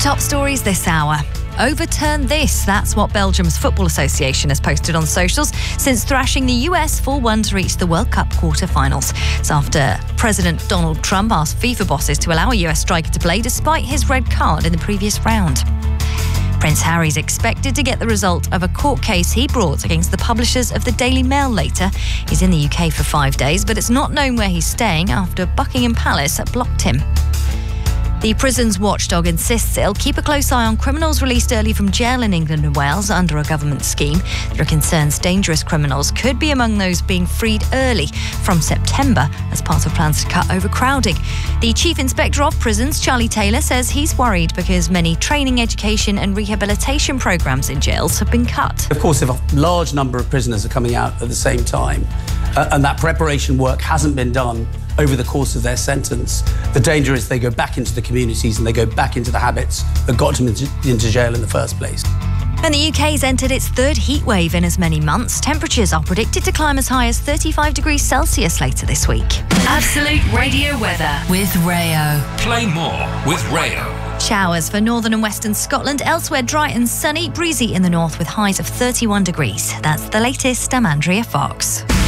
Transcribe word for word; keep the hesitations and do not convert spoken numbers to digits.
top stories this hour. Overturn this. That's what Belgium's Football Association has posted on socials since thrashing the U S four one to reach the World Cup quarter-finals. It's after President Donald Trump asked FIFA bosses to allow a U S striker to play despite his red card in the previous round. Prince Harry's expected to get the result of a court case he brought against the publishers of the Daily Mail later. He's in the U K for five days, but it's not known where he's staying after Buckingham Palace blocked him. The prisons watchdog insists it'll keep a close eye on criminals released early from jail in England and Wales under a government scheme. There are concerns dangerous criminals could be among those being freed early from September as part of plans to cut overcrowding. The Chief Inspector of Prisons, Charlie Taylor, says he's worried because many training, education and rehabilitation programmes in jails have been cut. Of course, if a large number of prisoners are coming out at the same time uh, and that preparation work hasn't been done over the course of their sentence, the danger is they go back into the communities and they go back into the habits that got them into, into jail in the first place. And the U K's entered its third heat wave in as many months. Temperatures are predicted to climb as high as thirty-five degrees Celsius later this week. Absolute Radio weather with Rayo. Play more with Rayo. Showers for northern and western Scotland. Elsewhere, dry and sunny, breezy in the north with highs of thirty-one degrees. That's the latest. I'm Andrea Fox.